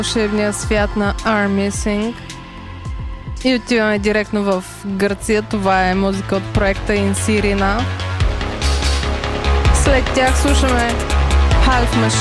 вълшебния свят на Are Missing. И отиваме директно в Гърция. Това е музика от проекта Insirina. След тях слушаме Half Machine.